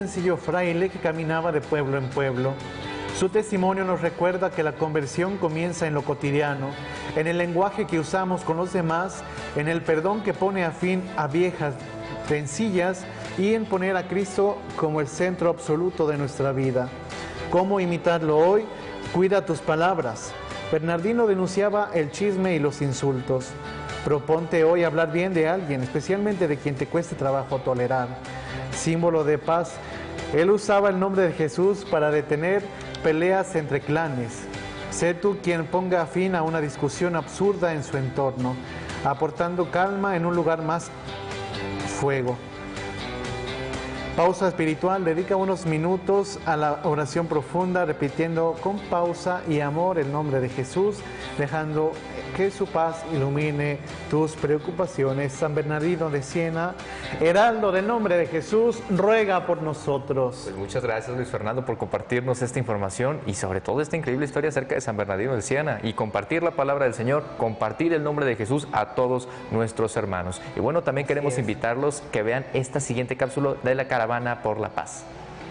Sencillo fraile que caminaba de pueblo en pueblo. Su testimonio nos recuerda que la conversión comienza en lo cotidiano, en el lenguaje que usamos con los demás, en el perdón que pone a fin a viejas rencillas y en poner a Cristo como el centro absoluto de nuestra vida. ¿Cómo imitarlo hoy? Cuida tus palabras. Bernardino denunciaba el chisme y los insultos. Proponte hoy hablar bien de alguien, especialmente de quien te cueste trabajo tolerar. Símbolo de paz, él usaba el nombre de Jesús para detener peleas entre clanes. Sé tú quien ponga fin a una discusión absurda en su entorno, aportando calma en un lugar más fuego. Pausa espiritual, dedica unos minutos a la oración profunda, repitiendo con pausa y amor el nombre de Jesús, dejando que su paz ilumine tus preocupaciones. San Bernardino de Siena, heraldo del nombre de Jesús, ruega por nosotros. Pues muchas gracias, Luis Fernando, por compartirnos esta información y sobre todo esta increíble historia acerca de San Bernardino de Siena y compartir la palabra del Señor, compartir el nombre de Jesús a todos nuestros hermanos. Y bueno, también queremos invitarlos que vean esta siguiente cápsula de la Caravana por la Paz.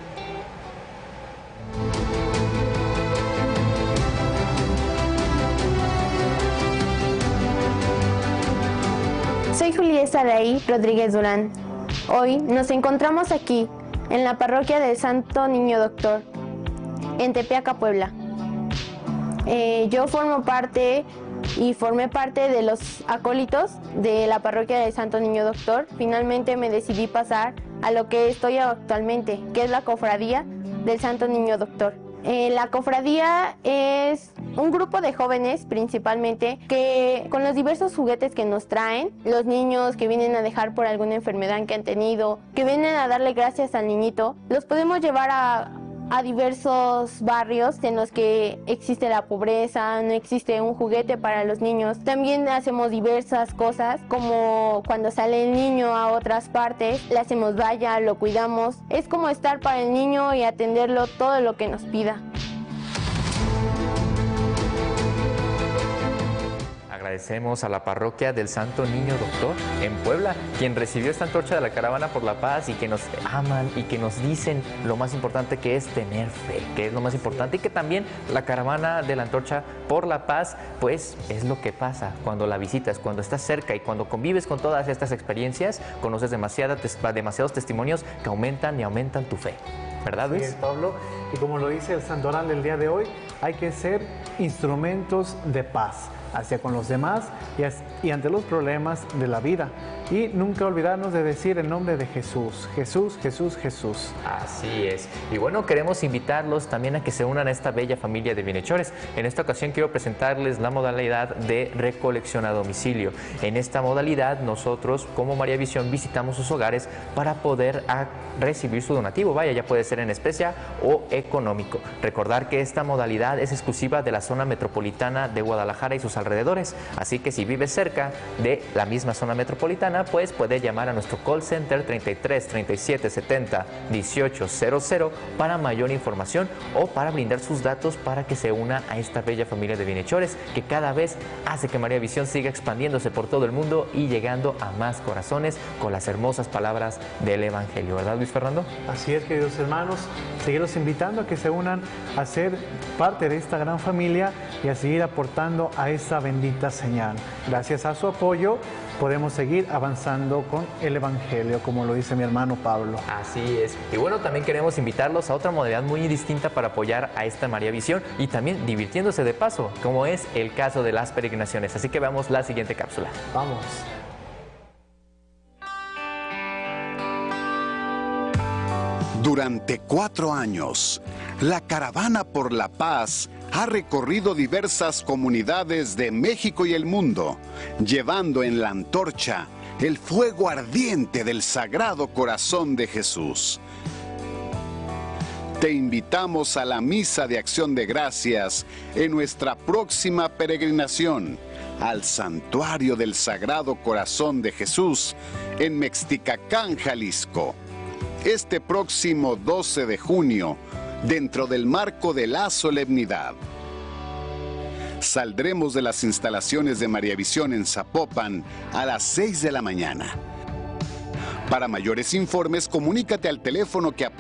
Soy Julieta Araí Rodríguez Durán. Hoy nos encontramos aquí, en la parroquia del Santo Niño Doctor, en Tepeaca, Puebla. Yo formo parte y formé parte de los acólitos de la parroquia del Santo Niño Doctor. Finalmente me decidí pasar a lo que estoy actualmente, que es la cofradía del Santo Niño Doctor. La cofradía es un grupo de jóvenes principalmente que con los diversos juguetes que nos traen, los niños que vienen a dejar por alguna enfermedad que han tenido, que vienen a darle gracias al niñito, los podemos llevar a diversos barrios en los que existe la pobreza, no existe un juguete para los niños. También hacemos diversas cosas, como cuando sale el niño a otras partes, le hacemos valla, lo cuidamos. Es como estar para el niño y atenderlo todo lo que nos pida. Agradecemos a la parroquia del Santo Niño Doctor en Puebla, quien recibió esta antorcha de la Caravana por la Paz y que nos aman y que nos dicen lo más importante que es tener fe, que es lo más importante, y que también la Caravana de la Antorcha por la Paz, pues es lo que pasa cuando la visitas, cuando estás cerca y cuando convives con todas estas experiencias, conoces demasiados testimonios que aumentan y aumentan tu fe. ¿Verdad, Luis? Sí, Pablo, y como lo dice el santoral del día de hoy, hay que ser instrumentos de paz hacia con los demás y ante los problemas de la vida. Y nunca olvidarnos de decir el nombre de Jesús. Jesús, Jesús, Jesús. Así es. Y bueno, queremos invitarlos también a que se unan a esta bella familia de bienhechores. En esta ocasión quiero presentarles la modalidad de recolección a domicilio. En esta modalidad nosotros como María Visión visitamos sus hogares para poder recibir su donativo. Vaya, ya puede ser en especie o económico. Recordar que esta modalidad es exclusiva de la zona metropolitana de Guadalajara y sus alrededores. Así que si vives cerca de la misma zona metropolitana, pues puede llamar a nuestro call center 33 37 70 18 00 para mayor información o para brindar sus datos para que se una a esta bella familia de bienhechores que cada vez hace que María Visión siga expandiéndose por todo el mundo y llegando a más corazones con las hermosas palabras del Evangelio. ¿Verdad, Luis Fernando? Así es, queridos hermanos, seguirlos invitando a que se unan a ser parte de esta gran familia y a seguir aportando a esta bendita señal. Gracias a su apoyo podemos seguir avanzando con el Evangelio, como lo dice mi hermano Pablo. Así es. Y bueno, también queremos invitarlos a otra modalidad muy distinta para apoyar a esta María Visión y también divirtiéndose de paso, como es el caso de las peregrinaciones. Así que veamos la siguiente cápsula. Vamos. Durante 4 años, la Caravana por la Paz ha recorrido diversas comunidades de México y el mundo, llevando en la antorcha el fuego ardiente del Sagrado Corazón de Jesús. Te invitamos a la Misa de Acción de Gracias en nuestra próxima peregrinación al Santuario del Sagrado Corazón de Jesús en Mexticacán, Jalisco. Este próximo 12 de junio, dentro del marco de la solemnidad. Saldremos de las instalaciones de María Visión en Zapopan a las 6 de la mañana. Para mayores informes, comunícate al teléfono que aparece